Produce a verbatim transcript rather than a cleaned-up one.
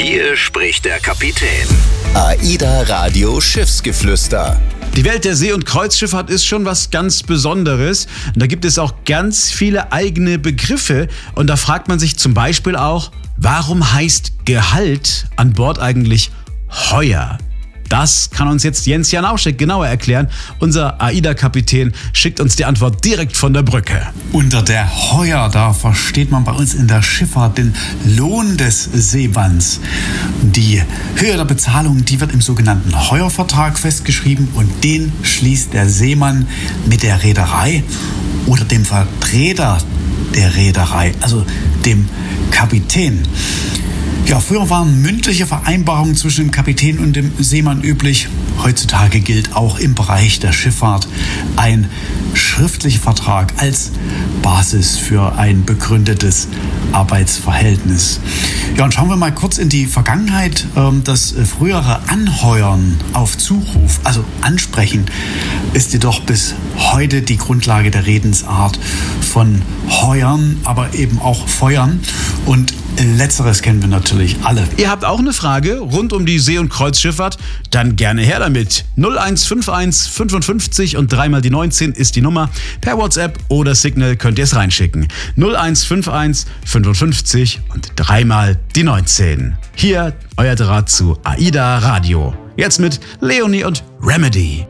Hier spricht der Kapitän. AIDA Radio Schiffsgeflüster. Die Welt der See- und Kreuzschifffahrt ist schon was ganz Besonderes. Und da gibt es auch ganz viele eigene Begriffe. Und da fragt man sich zum Beispiel auch, warum heißt Gehalt an Bord eigentlich Heuer? Das kann uns jetzt Jens Janauschek genauer erklären. Unser AIDA-Kapitän schickt uns die Antwort direkt von der Brücke. Unter der Heuer, da versteht man bei uns in der Schifffahrt den Lohn des Seemanns. Die Höhe der Bezahlung, die wird im sogenannten Heuervertrag festgeschrieben und den schließt der Seemann mit der Reederei oder dem Vertreter der Reederei, also dem Kapitän. Ja, früher waren mündliche Vereinbarungen zwischen dem Kapitän und dem Seemann üblich. Heutzutage gilt auch im Bereich der Schifffahrt ein schriftlicher Vertrag als Basis für ein begründetes Arbeitsverhältnis. Ja, und schauen wir mal kurz in die Vergangenheit. Das frühere Anheuern auf Zuruf, also ansprechen, ist jedoch bis heute die Grundlage der Redensart von heuern, aber eben auch feuern. Und Letzteres kennen wir natürlich alle. Ihr habt auch eine Frage rund um die See- und Kreuzschifffahrt? Dann gerne her damit. null eins fünf eins fünfundfünfzig und dreimal die neunzehn ist die Nummer. Per WhatsApp oder Signal könnt ihr es reinschicken. null eins fünf eins fünfundfünfzig und dreimal die neunzehn. Hier euer Draht zu AIDA Radio. Jetzt mit Leonie und Remedy.